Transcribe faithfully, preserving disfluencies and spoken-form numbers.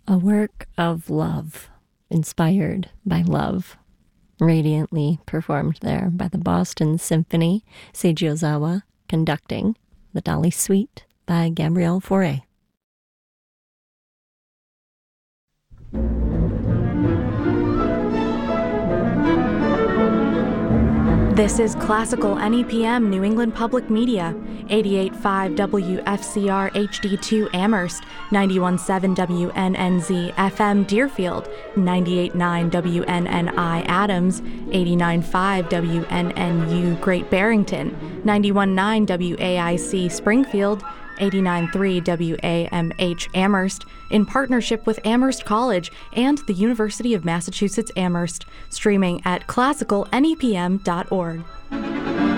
A work of love, inspired by love, radiantly performed there by the Boston Symphony, Seiji Ozawa conducting the Dali Suite by Gabrielle Fauré. This is Classical N E P M New England Public Media, eighty-eight point five W F C R H D two Amherst, ninety-one point seven W N N Z F M Deerfield, ninety-eight point nine W N N I Adams, eighty-nine point five W N N U Great Barrington, ninety-one point nine W A I C Springfield, eighty-nine point three W A M H Amherst, in partnership with Amherst College and the University of Massachusetts Amherst, streaming at classical N E P M dot org.